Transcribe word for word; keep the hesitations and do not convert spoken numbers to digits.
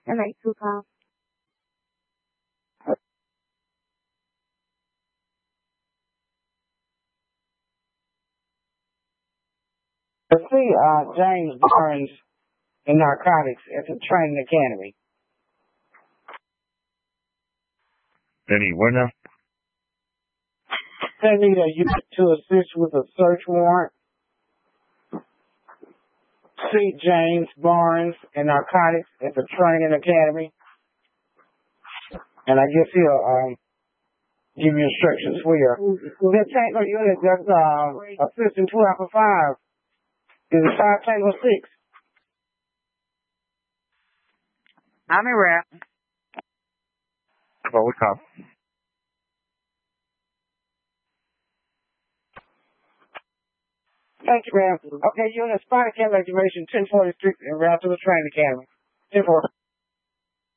and make two calls. I see uh, James Barnes in narcotics at the training academy. Any where now? They need a unit to assist with a search warrant. See James Barnes in narcotics at the training academy. And I guess he'll um, give you instructions for your the tango unit that's uh, assisting two Alpha five. Is it five Tango six? I'm in rap. Well, we cop. Thank you, ma'am. Okay, unit spotted camera activation ten forty-six and route to the training academy. ten four.